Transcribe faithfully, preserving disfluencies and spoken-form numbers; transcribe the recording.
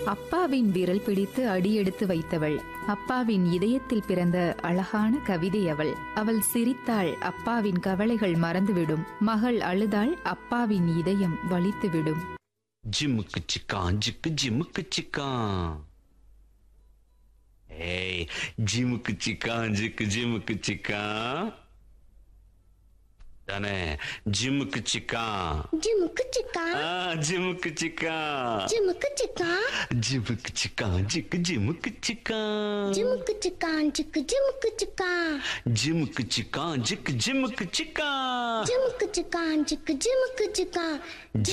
அப்பாவின் விரல் பிடித்து அடியெடுத்து வைத்தவள். அப்பாவின் இதயத்தில் பிறந்த அழகான கவிதை அவள். அவள் சிரித்தாள், அப்பாவின் கவலைகள் மறந்துவிடும். மகள் அழுதாள், அப்பாவின் இதயம் வலித்துவிடும். ஜிமுக்கு சிக்கான் ஜிக்கு ஜிமுக்கு சிக்கான். ஏய், ஜிமுக்கு சிக்கான் ஜிக்கு ஜிமுக்கு சிக்கான் தானே. ஜிமுக்கு சிக்கான் ஜிமுக்கு சிக்கான் ஜிமுக்கு சிக்கான் ஜிமுக்கு சிக்கான் ஜிமுக்கு சிக்கான் ஜிக்கு ஜிமுக்கு சிக்கான் ஜிமுக்கு சிக்கான் ஜிக்கு ஜிமுக்கு சிக்கான் ஜிமுக்கு சிக்கான் ஜிக்கு ஜிமுக்கு சிக்கான் ஜிமுக்கு சிக்கான் ஜிக்கு ஜிமுக்கு சிக்கான்